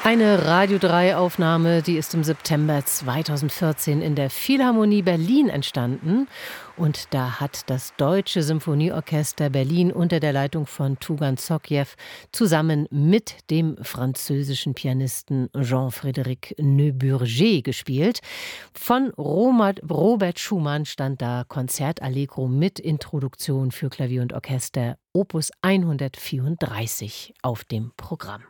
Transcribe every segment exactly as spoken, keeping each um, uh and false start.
Eine Radio drei Aufnahme, die ist im September zweitausendvierzehn in der Philharmonie Berlin entstanden. Und da hat das Deutsche Symphonieorchester Berlin unter der Leitung von Tougan Zoggiew zusammen mit dem französischen Pianisten Jean-Frédéric Neuburger gespielt. Von Robert Schumann stand da Konzertallegro mit Introduktion für Klavier und Orchester Opus hundertvierunddreißig auf dem Programm.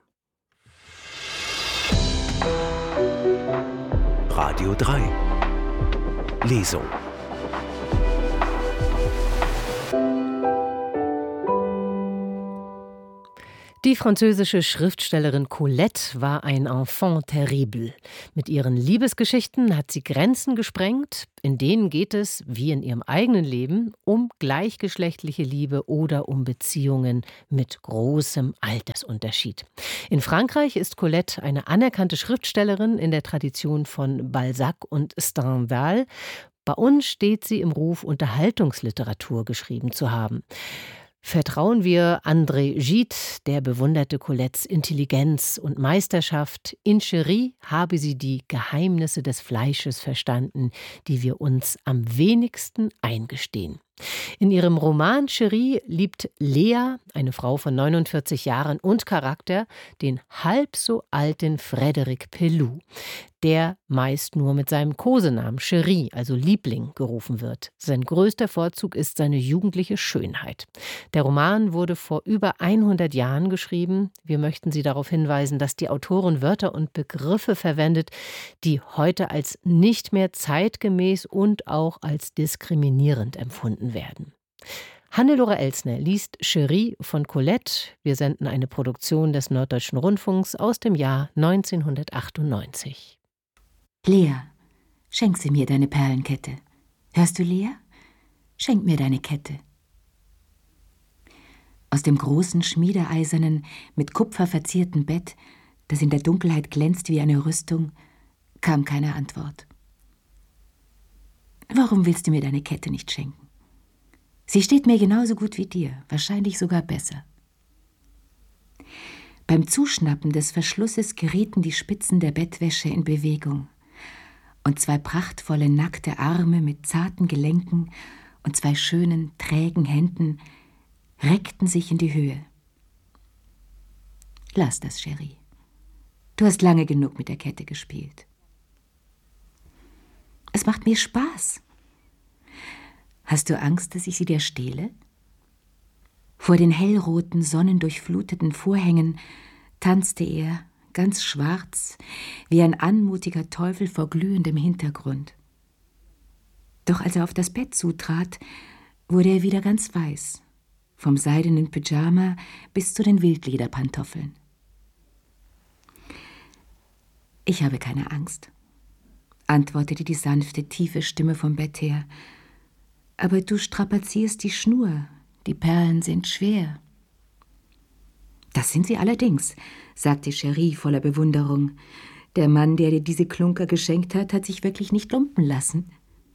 Radio drei Lesung. Die französische Schriftstellerin Colette war ein Enfant terrible. Mit ihren Liebesgeschichten hat sie Grenzen gesprengt. In denen geht es, wie in ihrem eigenen Leben, um gleichgeschlechtliche Liebe oder um Beziehungen mit großem Altersunterschied. In Frankreich ist Colette eine anerkannte Schriftstellerin in der Tradition von Balzac und Stendhal. Bei uns steht sie im Ruf, Unterhaltungsliteratur geschrieben zu haben. Vertrauen wir André Gide, der bewunderte Colettes Intelligenz und Meisterschaft. In Chérie habe sie die Geheimnisse des Fleisches verstanden, die wir uns am wenigsten eingestehen. In ihrem Roman Chérie liebt Lea, eine Frau von neunundvierzig Jahren und Charakter, den halb so alten Frédéric Pelloux, der meist nur mit seinem Kosenamen Chérie, also Liebling, gerufen wird. Sein größter Vorzug ist seine jugendliche Schönheit. Der Roman wurde vor über hundert Jahren geschrieben. Wir möchten Sie darauf hinweisen, dass die Autorin Wörter und Begriffe verwendet, die heute als nicht mehr zeitgemäß und auch als diskriminierend empfunden werden. Hannelore Elsner liest Chérie von Colette. Wir senden eine Produktion des Norddeutschen Rundfunks aus dem Jahr neunzehnhundertachtundneunzig. Lea, schenk sie mir deine Perlenkette. Hörst du, Lea? Schenk mir deine Kette. Aus dem großen, schmiedeeisernen, mit Kupfer verzierten Bett, das in der Dunkelheit glänzt wie eine Rüstung, kam keine Antwort. Warum willst du mir deine Kette nicht schenken? Sie steht mir genauso gut wie dir, wahrscheinlich sogar besser. Beim Zuschnappen des Verschlusses gerieten die Spitzen der Bettwäsche in Bewegung, und zwei prachtvolle, nackte Arme mit zarten Gelenken und zwei schönen, trägen Händen reckten sich in die Höhe. Lass das, Chérie. Du hast lange genug mit der Kette gespielt. Es macht mir Spaß. Hast du Angst, dass ich sie dir stehle? Vor den hellroten, sonnendurchfluteten Vorhängen tanzte er, ganz schwarz, wie ein anmutiger Teufel vor glühendem Hintergrund. Doch als er auf das Bett zutrat, wurde er wieder ganz weiß, vom seidenen Pyjama bis zu den Wildlederpantoffeln. Ich habe keine Angst, antwortete die sanfte, tiefe Stimme vom Bett her. Aber du strapazierst die Schnur, die Perlen sind schwer. Das sind sie allerdings, sagte Chérie voller Bewunderung. Der Mann, der dir diese Klunker geschenkt hat, hat sich wirklich nicht lumpen lassen.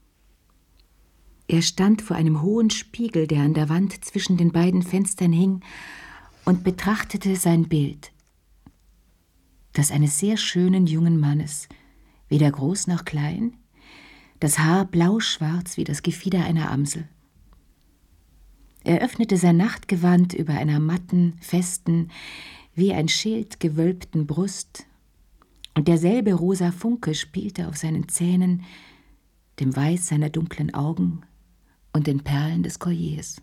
Er stand vor einem hohen Spiegel, der an der Wand zwischen den beiden Fenstern hing, und betrachtete sein Bild. Das eines sehr schönen jungen Mannes, weder groß noch klein, das Haar blauschwarz wie das Gefieder einer Amsel. Er öffnete sein Nachtgewand über einer matten, festen, wie ein Schild gewölbten Brust, und derselbe rosa Funke spielte auf seinen Zähnen, dem Weiß seiner dunklen Augen und den Perlen des Colliers.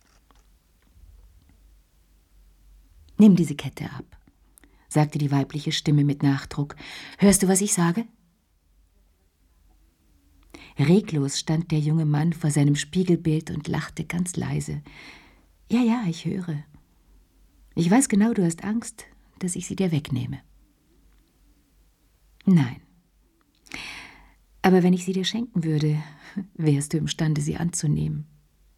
»Nimm diese Kette ab«, sagte die weibliche Stimme mit Nachdruck. »Hörst du, was ich sage?« Reglos stand der junge Mann vor seinem Spiegelbild und lachte ganz leise. »Ja, ja, ich höre. Ich weiß genau, du hast Angst, dass ich sie dir wegnehme.« »Nein. Aber wenn ich sie dir schenken würde, wärst du imstande, sie anzunehmen.«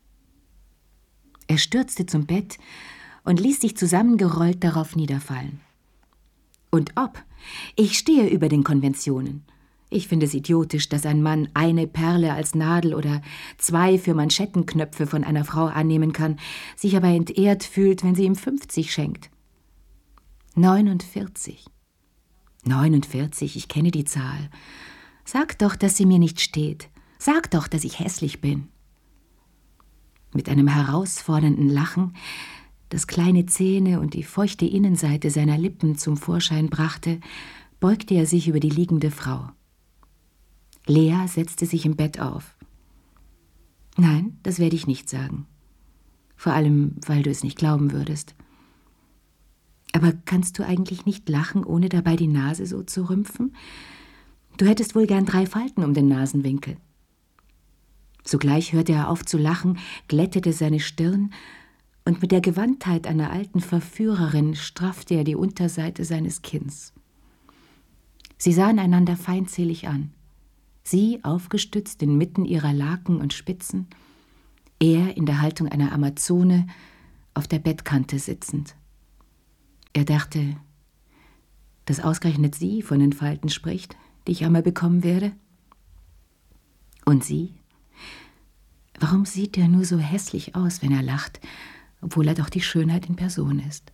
Er stürzte zum Bett und ließ sich zusammengerollt darauf niederfallen. »Und ob? Ich stehe über den Konventionen. Ich finde es idiotisch, dass ein Mann eine Perle als Nadel oder zwei für Manschettenknöpfe von einer Frau annehmen kann, sich aber entehrt fühlt, wenn sie ihm fünfzig schenkt. neunundvierzig. Neunundvierzig, ich kenne die Zahl. Sag doch, dass sie mir nicht steht. Sag doch, dass ich hässlich bin. Mit einem herausfordernden Lachen, das kleine Zähne und die feuchte Innenseite seiner Lippen zum Vorschein brachte, beugte er sich über die liegende Frau. Lea setzte sich im Bett auf. Nein, das werde ich nicht sagen. Vor allem, weil du es nicht glauben würdest. Aber kannst du eigentlich nicht lachen, ohne dabei die Nase so zu rümpfen? Du hättest wohl gern drei Falten um den Nasenwinkel. Sogleich hörte er auf zu lachen, glättete seine Stirn und mit der Gewandtheit einer alten Verführerin straffte er die Unterseite seines Kinns. Sie sahen einander feindselig an. Sie aufgestützt inmitten ihrer Laken und Spitzen, er in der Haltung einer Amazone, auf der Bettkante sitzend. Er dachte, dass ausgerechnet sie von den Falten spricht, die ich einmal bekommen werde. Und sie? Warum sieht er nur so hässlich aus, wenn er lacht, obwohl er doch die Schönheit in Person ist?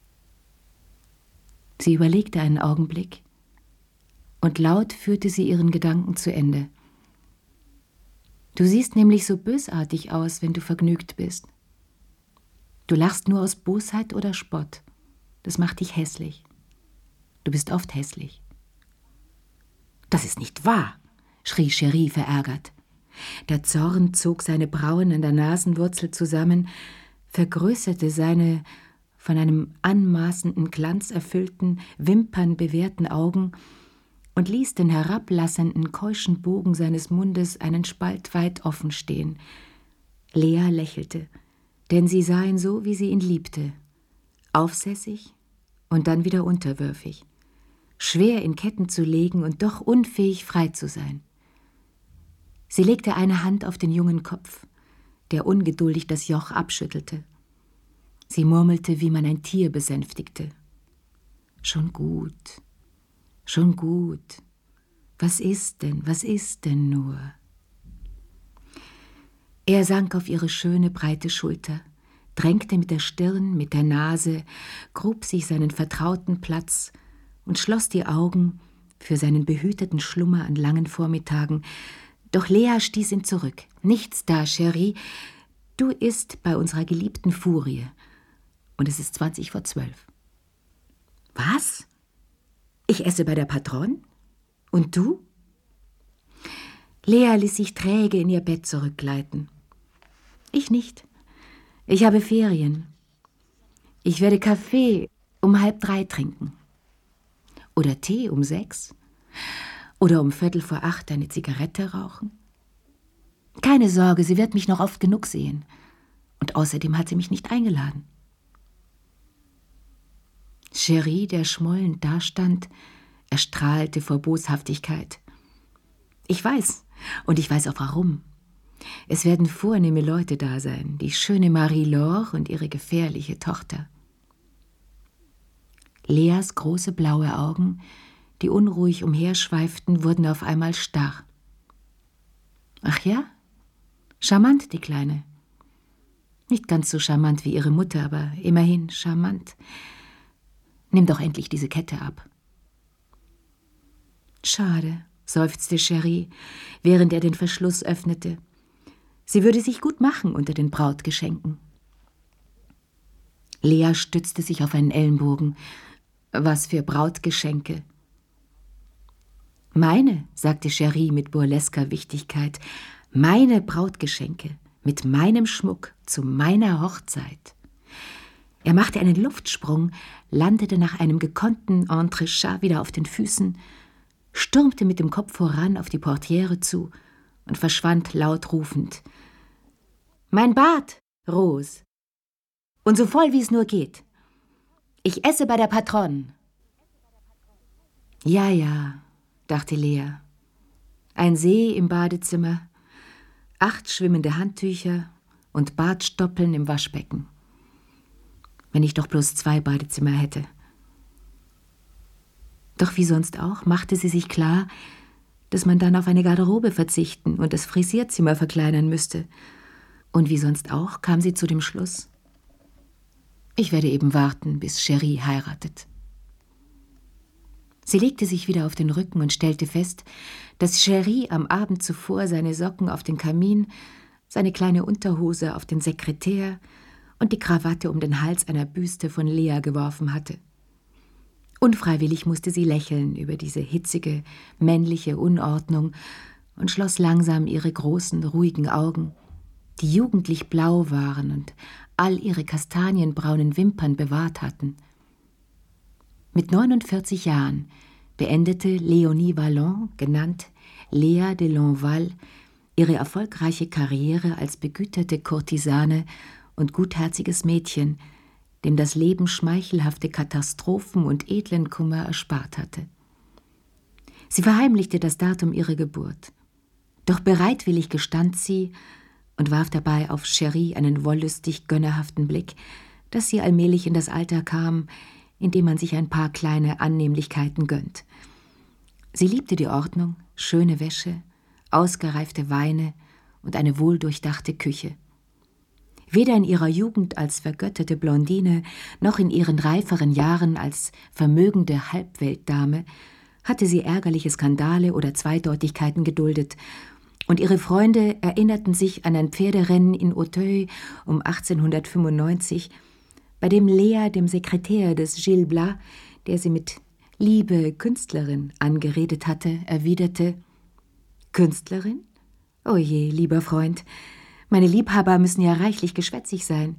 Sie überlegte einen Augenblick und laut führte sie ihren Gedanken zu Ende. Du siehst nämlich so bösartig aus, wenn du vergnügt bist. Du lachst nur aus Bosheit oder Spott. Das macht dich hässlich. Du bist oft hässlich. Das ist nicht wahr, schrie Cherie verärgert. Der Zorn zog seine Brauen an der Nasenwurzel zusammen, vergrößerte seine von einem anmaßenden Glanz erfüllten, wimpernbewehrten Augen und ließ den herablassenden, keuschen Bogen seines Mundes einen Spalt weit offen stehen. Lea lächelte, denn sie sah ihn so, wie sie ihn liebte. Aufsässig und dann wieder unterwürfig, schwer in Ketten zu legen und doch unfähig, frei zu sein. Sie legte eine Hand auf den jungen Kopf, der ungeduldig das Joch abschüttelte. Sie murmelte, wie man ein Tier besänftigte. Schon gut, schon gut. Was ist denn, was ist denn nur? Er sank auf ihre schöne, breite Schulter, drängte mit der Stirn, mit der Nase, grub sich seinen vertrauten Platz und schloss die Augen für seinen behüteten Schlummer an langen Vormittagen. Doch Lea stieß ihn zurück. Nichts da, Cherie. Du isst bei unserer geliebten Furie. Und es ist zwanzig vor zwölf. Was? Ich esse bei der Patronne? Und du? Lea ließ sich träge in ihr Bett zurückgleiten. Ich nicht. Ich habe Ferien. Ich werde Kaffee um halb drei trinken. Oder Tee um sechs. Oder um Viertel vor acht eine Zigarette rauchen. Keine Sorge, sie wird mich noch oft genug sehen. Und außerdem hat sie mich nicht eingeladen. Cherie, der schmollend dastand, erstrahlte vor Boshaftigkeit. Ich weiß, und ich weiß auch warum. Es werden vornehme Leute da sein, die schöne Marie-Laure und ihre gefährliche Tochter. Leas große blaue Augen, die unruhig umherschweiften, wurden auf einmal starr. Ach ja? Charmant, die Kleine. Nicht ganz so charmant wie ihre Mutter, aber immerhin charmant. Nimm doch endlich diese Kette ab. Schade, seufzte Cherie, während er den Verschluss öffnete. Sie würde sich gut machen unter den Brautgeschenken. Lea stützte sich auf einen Ellenbogen. Was für Brautgeschenke. Meine, sagte Cherie mit burlesker Wichtigkeit, meine Brautgeschenke, mit meinem Schmuck, zu meiner Hochzeit. Er machte einen Luftsprung, landete nach einem gekonnten Entrechat wieder auf den Füßen, stürmte mit dem Kopf voran auf die Portiere zu und verschwand laut rufend. »Mein Bart, Rose! Und so voll, wie es nur geht. Ich esse bei der Patronne.« »Ja, ja«, dachte Lea. Ein See im Badezimmer, acht schwimmende Handtücher und Bartstoppeln im Waschbecken. Wenn ich doch bloß zwei Badezimmer hätte. Doch wie sonst auch machte sie sich klar, dass man dann auf eine Garderobe verzichten und das Frisierzimmer verkleinern müsste. Und wie sonst auch kam sie zu dem Schluss: Ich werde eben warten, bis Cherie heiratet. Sie legte sich wieder auf den Rücken und stellte fest, dass Cherie am Abend zuvor seine Socken auf den Kamin, seine kleine Unterhose auf den Sekretär und die Krawatte um den Hals einer Büste von Lea geworfen hatte. Unfreiwillig musste sie lächeln über diese hitzige, männliche Unordnung und schloss langsam ihre großen, ruhigen Augen, die jugendlich blau waren und all ihre kastanienbraunen Wimpern bewahrt hatten. Mit neunundvierzig Jahren beendete Léonie Vallon, genannt Lea de Lonval, ihre erfolgreiche Karriere als begüterte Kurtisane und gutherziges Mädchen, dem das Leben schmeichelhafte Katastrophen und edlen Kummer erspart hatte. Sie verheimlichte das Datum ihrer Geburt. Doch bereitwillig gestand sie und warf dabei auf Cherie einen wollüstig gönnerhaften Blick, dass sie allmählich in das Alter kam, in dem man sich ein paar kleine Annehmlichkeiten gönnt. Sie liebte die Ordnung, schöne Wäsche, ausgereifte Weine und eine wohldurchdachte Küche. Weder in ihrer Jugend als vergötterte Blondine noch in ihren reiferen Jahren als vermögende Halbweltdame hatte sie ärgerliche Skandale oder Zweideutigkeiten geduldet, und ihre Freunde erinnerten sich an ein Pferderennen in Auteuil um achtzehnhundertfünfundneunzig, bei dem Lea dem Sekretär des Gil Blas, der sie mit »liebe Künstlerin« angeredet hatte, erwiderte: »Künstlerin? Oh je, lieber Freund, meine Liebhaber müssen ja reichlich geschwätzig sein.«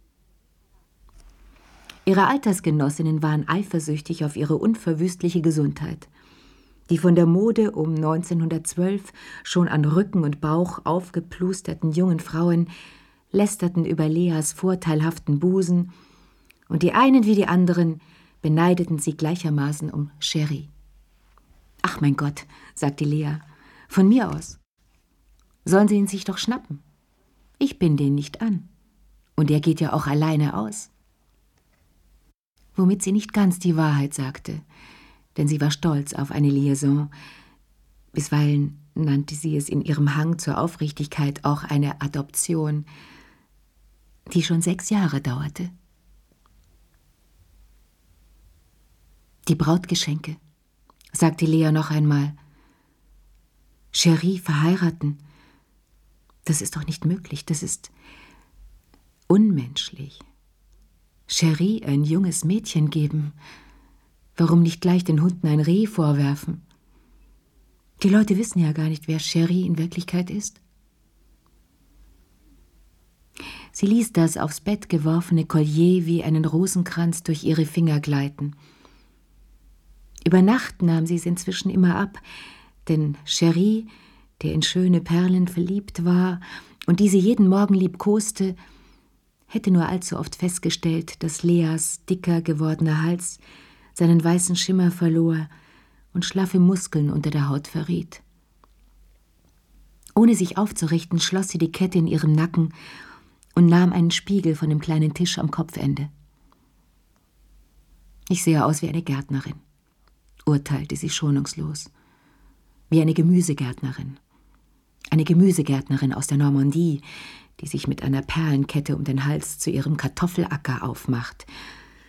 Ihre Altersgenossinnen waren eifersüchtig auf ihre unverwüstliche Gesundheit. Die von der Mode um neunzehnhundertzwölf schon an Rücken und Bauch aufgeplusterten jungen Frauen lästerten über Leas vorteilhaften Busen, und die einen wie die anderen beneideten sie gleichermaßen um Cherie. »Ach mein Gott«, sagte Lea, »von mir aus. Sollen sie ihn sich doch schnappen. Ich bin den nicht an. Und er geht ja auch alleine aus.« Womit sie nicht ganz die Wahrheit sagte, denn sie war stolz auf eine Liaison. Bisweilen nannte sie es in ihrem Hang zur Aufrichtigkeit auch eine Adoption, die schon sechs Jahre dauerte. »Die Brautgeschenke«, sagte Lea noch einmal. »Cherie verheiraten, das ist doch nicht möglich, das ist unmenschlich. Cherie ein junges Mädchen geben, warum nicht gleich den Hunden ein Reh vorwerfen? Die Leute wissen ja gar nicht, wer Cherie in Wirklichkeit ist.« Sie ließ das aufs Bett geworfene Collier wie einen Rosenkranz durch ihre Finger gleiten. Über Nacht nahm sie es inzwischen immer ab, denn Cherie, der in schöne Perlen verliebt war und die sie jeden Morgen liebkoste, hätte nur allzu oft festgestellt, dass Leas dicker gewordener Hals seinen weißen Schimmer verlor und schlaffe Muskeln unter der Haut verriet. Ohne sich aufzurichten, schloss sie die Kette in ihrem Nacken und nahm einen Spiegel von dem kleinen Tisch am Kopfende. »Ich sehe aus wie eine Gärtnerin«, urteilte sie schonungslos. »Wie eine Gemüsegärtnerin. Eine Gemüsegärtnerin aus der Normandie, die sich mit einer Perlenkette um den Hals zu ihrem Kartoffelacker aufmacht